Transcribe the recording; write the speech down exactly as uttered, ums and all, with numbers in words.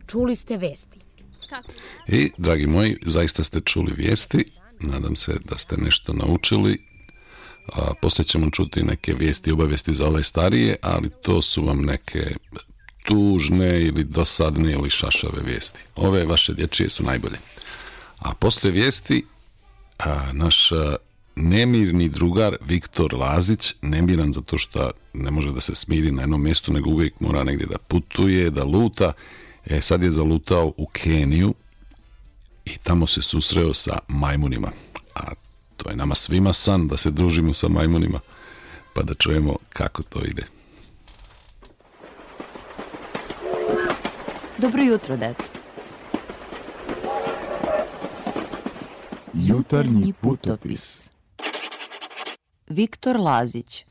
čuli ste vesti. I, dragi moji, zaista ste čuli vijesti. Nadam se da ste nešto naučili. A, poslije ćemo čuti neke vijesti i obavijesti za ove starije, ali to su vam neke tužne ili dosadne ili šašave vijesti. Ove vaše dječje su najbolje. A poslije vijesti a, naš a, nemirni drugar Viktor Lazić, nemiran zato što ne može da se smiri na jednom mjestu, nego uvijek mora negdje da putuje, da luta. E, sad je zalutao u Keniju i tamo se susreo sa majmunima. A to je nama svima san da se družimo sa majmunima, pa da čujemo kako to ide. Dobro jutro, deco. Jutarnji putopis. Viktor Lazić.